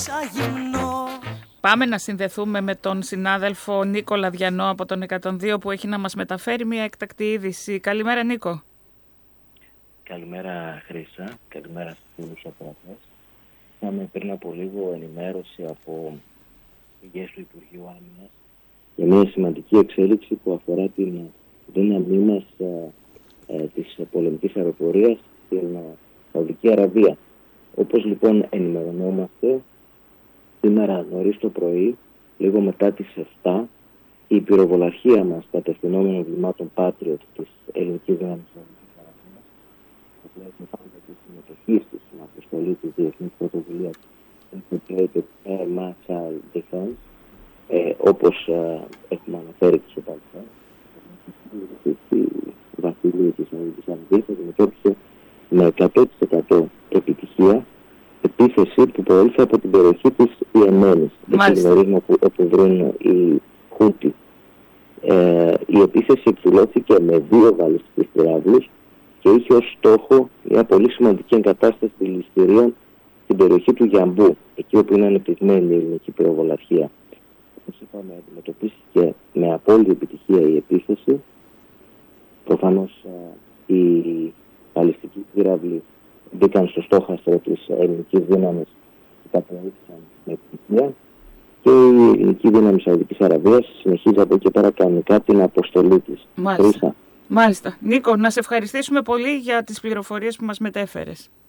Πάμε να συνδεθούμε με τον συνάδελφο Νίκο Λαδιανό από τον 102 που έχει να μας μεταφέρει μια έκτακτη είδηση. Καλημέρα Νίκο. Καλημέρα Χρύσα, καλημέρα στους φίλους ακροατές. Είχαμε πριν από λίγο ενημέρωση από πηγές του Υπουργείου Άμυνας για μια σημαντική εξέλιξη που αφορά την δύναμή μας της πολεμικής αεροπορίας στην Σαουδική Αραβία. Όπως λοιπόν ενημερωνόμαστε, σήμερα νωρίς το πρωί, λίγο μετά τις 7, η πυροβολαρχία μας κατευθυνόμενων βημάτων Patriot της ελληνικής δύναμης Σαουδικής Αραβίας, το πλαίσιο πάντα της συμμετοχής της στην αποστολή της Διεθνής Πρωτοβουλίας Integrated Air Missile Defense, όπως έχουμε αναφέρει και στο παρελθόν, η βασιλεία της Σαουδικής Αραβίας αντιμετώπισε με 100% επιτυχία επίθεση που προήλθε από την περιοχή της Ιεμένης, όπου βρουν οι Χούτι. Η επίθεση εκδηλώθηκε με 2 βαλιστικούς πυράβλους και είχε ως στόχο μια πολύ σημαντική εγκατάσταση δηληστηρίων στην περιοχή του Γιαμπού, εκεί όπου είναι ανεπτυγμένη η ελληνική πυροβολαρχία. Όπως είπαμε, αντιμετωπίστηκε με απόλυτη επιτυχία η επίθεση. Προφανώς οι βαλιστικοί πύραυλοι μπήκαν στο στόχαστρο της ελληνικής δύναμης και τα προήλθαν με επιτυχία, και η ελληνική δύναμη Σαουδικής Αραβίας συνεχίζει από εκεί πέρα κανονικά την αποστολή της. Μάλιστα. Νίκο, να σε ευχαριστήσουμε πολύ για τις πληροφορίες που μας μετέφερες.